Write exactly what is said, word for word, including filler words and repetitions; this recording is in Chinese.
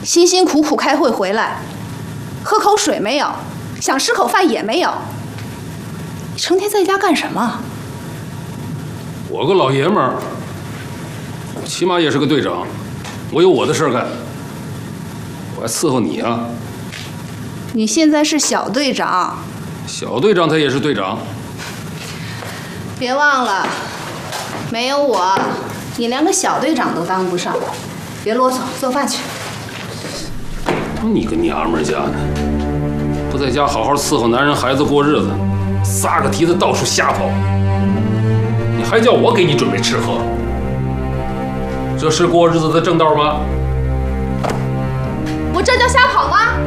辛辛苦苦开会回来，喝口水没有，想吃口饭也没有。你成天在家干什么？ 我个老爷们儿，起码也是个队长，我有我的事儿干，我还伺候你啊。 你现在是小队长。 小队长他也是队长。 别忘了，没有我，你连个小队长都当不上。别啰嗦，做饭去。 你个娘们儿家的，不在家好好伺候男人孩子过日子，撒个蹄子到处瞎跑，你还叫我给你准备吃喝？这是过日子的正道吗？ 我这叫下